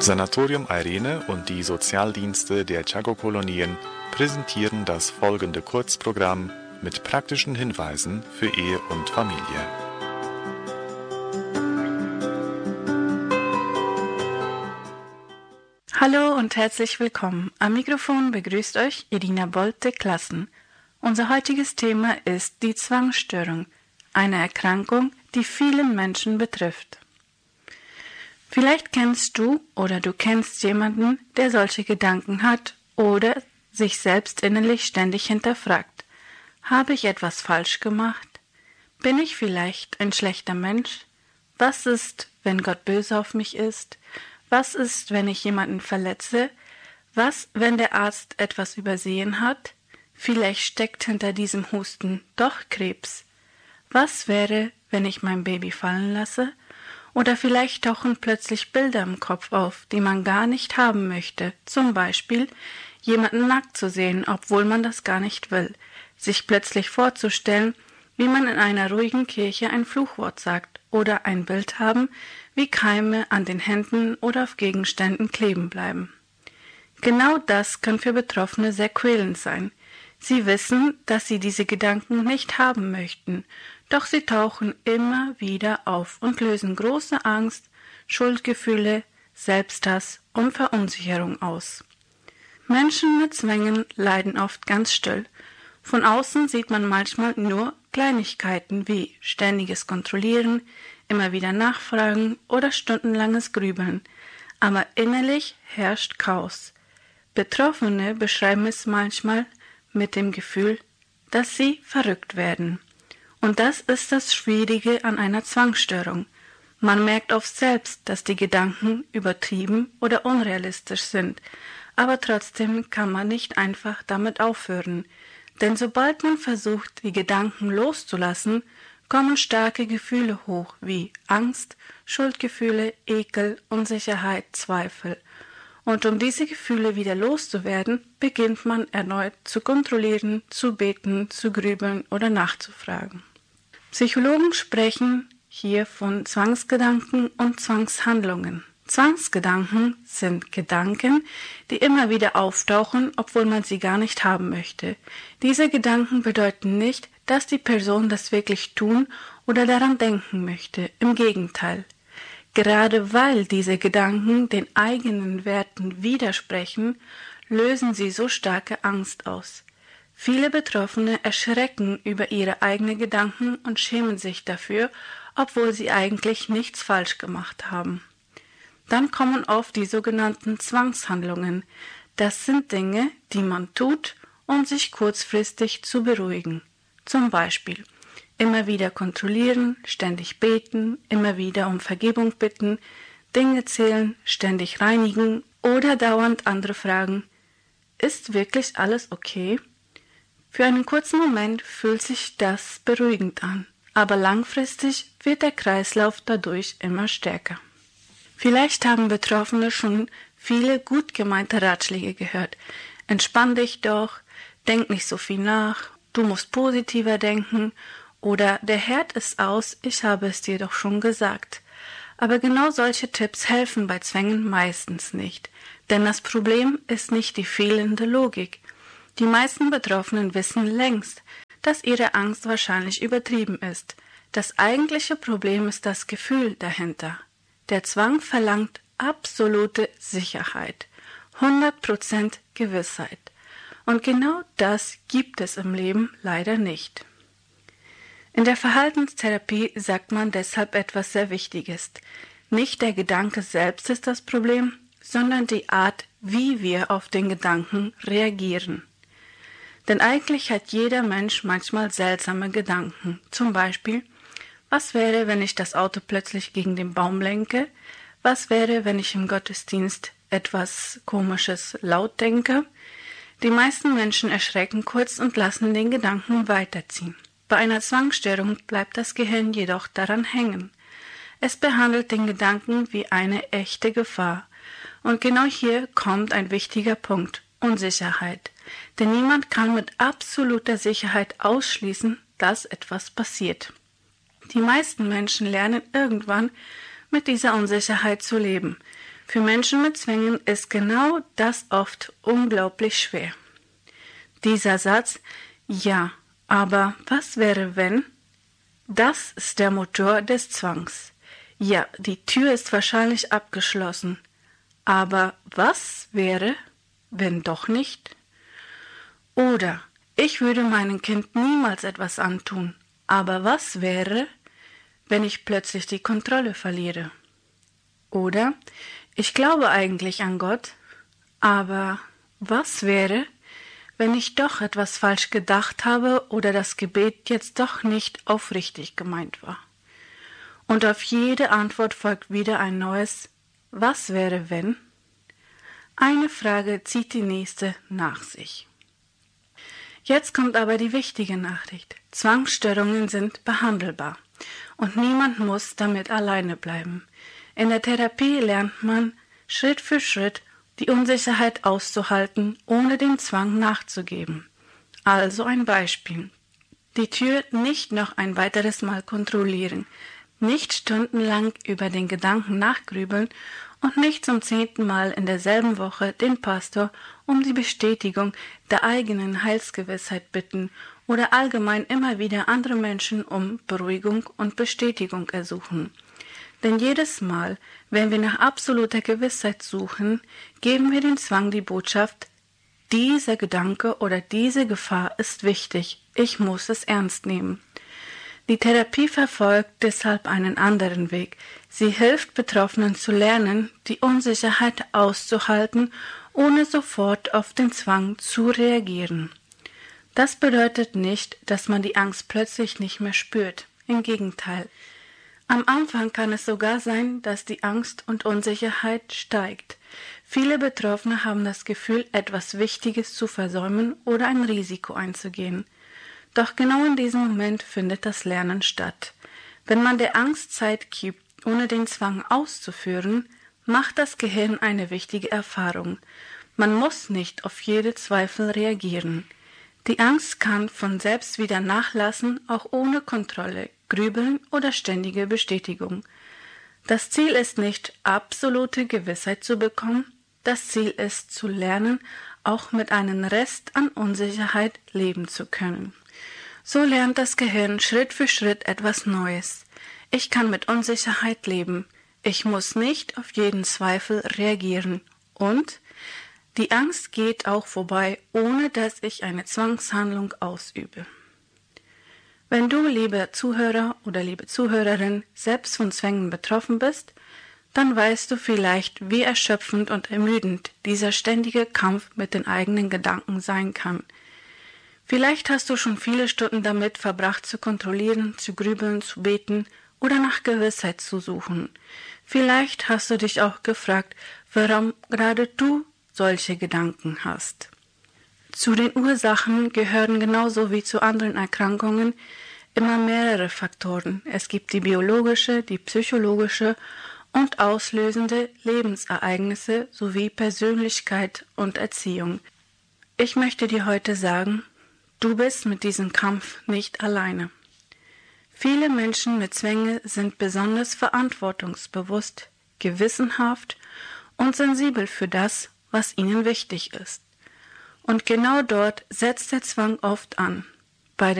Sanatorium Irene und die Sozialdienste der Chaco-Kolonien präsentieren das folgende Kurzprogramm mit praktischen Hinweisen für Ehe und Familie. Hallo und herzlich willkommen. Am Mikrofon begrüßt euch Irina Bolte-Klassen. Unser heutiges Thema ist die Zwangsstörung, eine Erkrankung, die vielen Menschen betrifft. Vielleicht kennst du oder du kennst jemanden, der solche Gedanken hat oder sich selbst innerlich ständig hinterfragt. Habe ich etwas falsch gemacht? Bin ich vielleicht ein schlechter Mensch? Was ist, wenn Gott böse auf mich ist? Was ist, wenn ich jemanden verletze? Was, wenn der Arzt etwas übersehen hat? Vielleicht steckt hinter diesem Husten doch Krebs. Was wäre, wenn ich mein Baby fallen lasse? Oder vielleicht tauchen plötzlich Bilder im Kopf auf, die man gar nicht haben möchte. Zum Beispiel, jemanden nackt zu sehen, obwohl man das gar nicht will. Sich plötzlich vorzustellen, wie man in einer ruhigen Kirche ein Fluchwort sagt. Oder ein Bild haben, wie Keime an den Händen oder auf Gegenständen kleben bleiben. Genau das kann für Betroffene sehr quälend sein. Sie wissen, dass sie diese Gedanken nicht haben möchten, doch sie tauchen immer wieder auf und lösen große Angst, Schuldgefühle, Selbsthass und Verunsicherung aus. Menschen mit Zwängen leiden oft ganz still. Von außen sieht man manchmal nur Kleinigkeiten wie ständiges Kontrollieren, immer wieder nachfragen oder stundenlanges Grübeln, aber innerlich herrscht Chaos. Betroffene beschreiben es manchmal mit dem Gefühl, dass sie verrückt werden. Und das ist das Schwierige an einer Zwangsstörung. Man merkt oft selbst, dass die Gedanken übertrieben oder unrealistisch sind, aber trotzdem kann man nicht einfach damit aufhören. Denn sobald man versucht, die Gedanken loszulassen, kommen starke Gefühle hoch wie Angst, Schuldgefühle, Ekel, Unsicherheit, Zweifel. Und um diese Gefühle wieder loszuwerden, beginnt man erneut zu kontrollieren, zu beten, zu grübeln oder nachzufragen. Psychologen sprechen hier von Zwangsgedanken und Zwangshandlungen. Zwangsgedanken sind Gedanken, die immer wieder auftauchen, obwohl man sie gar nicht haben möchte. Diese Gedanken bedeuten nicht, dass die Person das wirklich tun oder daran denken möchte. Im Gegenteil. Gerade weil diese Gedanken den eigenen Werten widersprechen, lösen sie so starke Angst aus. Viele Betroffene erschrecken über ihre eigenen Gedanken und schämen sich dafür, obwohl sie eigentlich nichts falsch gemacht haben. Dann kommen oft die sogenannten Zwangshandlungen. Das sind Dinge, die man tut, um sich kurzfristig zu beruhigen. Zum Beispiel immer wieder kontrollieren, ständig beten, immer wieder um Vergebung bitten, Dinge zählen, ständig reinigen oder dauernd andere fragen, ist wirklich alles okay? Für einen kurzen Moment fühlt sich das beruhigend an, aber langfristig wird der Kreislauf dadurch immer stärker. Vielleicht haben Betroffene schon viele gut gemeinte Ratschläge gehört. Entspann dich doch, denk nicht so viel nach, du musst positiver denken oder der Herd ist aus, ich habe es dir doch schon gesagt. Aber genau solche Tipps helfen bei Zwängen meistens nicht, denn das Problem ist nicht die fehlende Logik. Die meisten Betroffenen wissen längst, dass ihre Angst wahrscheinlich übertrieben ist. Das eigentliche Problem ist das Gefühl dahinter. Der Zwang verlangt absolute Sicherheit, 100% Gewissheit. Und genau das gibt es im Leben leider nicht. In der Verhaltenstherapie sagt man deshalb etwas sehr Wichtiges. Nicht der Gedanke selbst ist das Problem, sondern die Art, wie wir auf den Gedanken reagieren. Denn eigentlich hat jeder Mensch manchmal seltsame Gedanken. Zum Beispiel, was wäre, wenn ich das Auto plötzlich gegen den Baum lenke? Was wäre, wenn ich im Gottesdienst etwas Komisches laut denke? Die meisten Menschen erschrecken kurz und lassen den Gedanken weiterziehen. Bei einer Zwangsstörung bleibt das Gehirn jedoch daran hängen. Es behandelt den Gedanken wie eine echte Gefahr. Und genau hier kommt ein wichtiger Punkt: Unsicherheit. Denn niemand kann mit absoluter Sicherheit ausschließen, dass etwas passiert. Die meisten Menschen lernen irgendwann mit dieser Unsicherheit zu leben. Für Menschen mit Zwängen ist genau das oft unglaublich schwer. Dieser Satz, ja, aber was wäre wenn? Das ist der Motor des Zwangs. Ja, die Tür ist wahrscheinlich abgeschlossen. Aber was wäre, wenn doch nicht? Oder ich würde meinem Kind niemals etwas antun. Aber was wäre, wenn ich plötzlich die Kontrolle verliere? Oder ich glaube eigentlich an Gott, aber was wäre, wenn ich doch etwas falsch gedacht habe oder das Gebet jetzt doch nicht aufrichtig gemeint war? Und auf jede Antwort folgt wieder ein neues Was wäre wenn? Eine Frage zieht die nächste nach sich. Jetzt kommt aber die wichtige Nachricht. Zwangsstörungen sind behandelbar und niemand muss damit alleine bleiben. In der Therapie lernt man Schritt für Schritt die Unsicherheit auszuhalten, ohne dem Zwang nachzugeben. Also ein Beispiel. Die Tür nicht noch ein weiteres Mal kontrollieren, nicht stundenlang über den Gedanken nachgrübeln und nicht zum 10. Mal in derselben Woche den Pastor um die Bestätigung der eigenen Heilsgewissheit bitten oder allgemein immer wieder andere Menschen um Beruhigung und Bestätigung ersuchen. Denn jedes Mal, wenn wir nach absoluter Gewissheit suchen, geben wir dem Zwang die Botschaft, dieser Gedanke oder diese Gefahr ist wichtig, ich muss es ernst nehmen. Die Therapie verfolgt deshalb einen anderen Weg. Sie hilft Betroffenen zu lernen, die Unsicherheit auszuhalten, ohne sofort auf den Zwang zu reagieren. Das bedeutet nicht, dass man die Angst plötzlich nicht mehr spürt. Im Gegenteil. Am Anfang kann es sogar sein, dass die Angst und Unsicherheit steigt. Viele Betroffene haben das Gefühl, etwas Wichtiges zu versäumen oder ein Risiko einzugehen. Doch genau in diesem Moment findet das Lernen statt. Wenn man der Angst Zeit gibt, ohne den Zwang auszuführen, macht das Gehirn eine wichtige Erfahrung. Man muss nicht auf jede Zweifel reagieren. Die Angst kann von selbst wieder nachlassen, auch ohne Kontrolle, Grübeln oder ständige Bestätigung. Das Ziel ist nicht, absolute Gewissheit zu bekommen, das Ziel ist, zu lernen, auch mit einem Rest an Unsicherheit leben zu können. So lernt das Gehirn Schritt für Schritt etwas Neues. Ich kann mit Unsicherheit leben. Ich muss nicht auf jeden Zweifel reagieren. Und die Angst geht auch vorbei, ohne dass ich eine Zwangshandlung ausübe. Wenn du, lieber Zuhörer oder liebe Zuhörerin, selbst von Zwängen betroffen bist, dann weißt du vielleicht, wie erschöpfend und ermüdend dieser ständige Kampf mit den eigenen Gedanken sein kann. Vielleicht hast du schon viele Stunden damit verbracht, zu kontrollieren, zu grübeln, zu beten oder nach Gewissheit zu suchen. Vielleicht hast du dich auch gefragt, warum gerade du solche Gedanken hast. Zu den Ursachen gehören genauso wie zu anderen Erkrankungen immer mehrere Faktoren. Es gibt die biologische, die psychologische und auslösende Lebensereignisse sowie Persönlichkeit und Erziehung. Ich möchte dir heute sagen, du bist mit diesem Kampf nicht alleine. Viele Menschen mit Zwängen sind besonders verantwortungsbewusst, gewissenhaft und sensibel für das, was ihnen wichtig ist. Und genau dort setzt der Zwang oft an.